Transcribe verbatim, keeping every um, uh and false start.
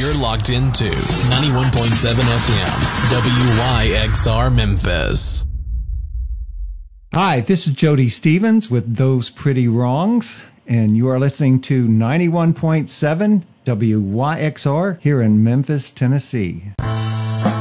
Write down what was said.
You're locked into ninety-one point seven F M, W Y X R Memphis. Hi, this is Jody Stevens with Those Pretty Wrongs, and you are listening to ninety-one point seven W Y X R here in Memphis, Tennessee.